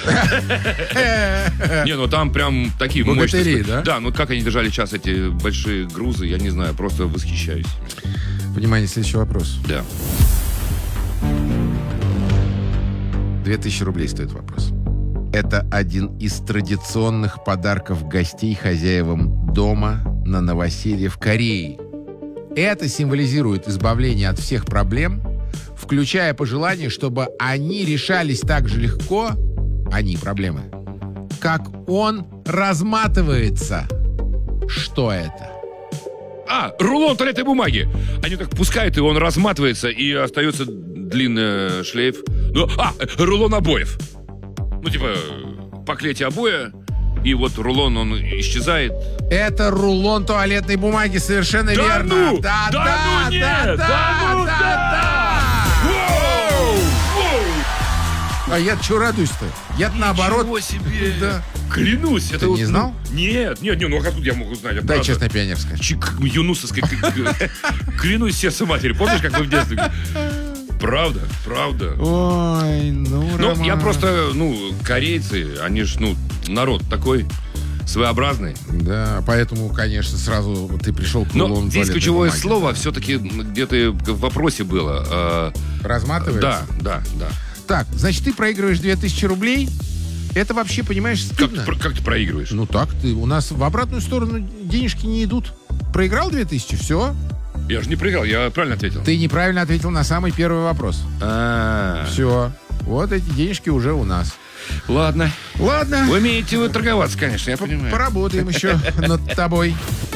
Не, ну там прям такие богатыри, мощности. да? Да, ну как они держали час эти большие грузы, я не знаю, просто восхищаюсь. Внимание, следующий вопрос. Да. 2000 рублей стоит вопрос. Это один из традиционных подарков гостей хозяевам дома на новоселье в Корее. Это символизирует избавление от всех проблем, включая пожелание, чтобы они решались так же легко, проблемы, как он разматывается. Что это? Рулон туалетной бумаги. Они так пускают, и он разматывается, и остается длинный шлейф. Рулон обоев. Ну, типа, поклейте обои, и вот рулон, он исчезает. Это рулон туалетной бумаги, совершенно Да верно. ну! Да ну! А я чего радуюсь-то? Я наоборот. Ничего себе! Да. Клянусь, это Ты не знал? Нет, ну откуда я могу знать? Дай честное пионерское. Юнусовское. Клянусь сердцем матери. Помнишь, как мы в детстве? Правда. Ой, Ну, Роман. я просто, корейцы, они ж, народ такой своеобразный. Да, поэтому, конечно, сразу ты пришел к рулону Но здесь туалетной ключевое бумаги. слово все-таки где-то в вопросе было. Разматывается? Да. Так, значит, ты проигрываешь 2000 рублей. Это вообще, понимаешь, стыдно. Как ты проигрываешь? Ну так, у нас в обратную сторону денежки не идут. Проиграл 2000, все. Я же не проиграл, я правильно ответил. Ты неправильно ответил на самый первый вопрос. Все. Вот эти денежки уже у нас. Ладно. Ладно. Вы умеете торговаться, конечно, я понимаю. Поработаем еще над тобой.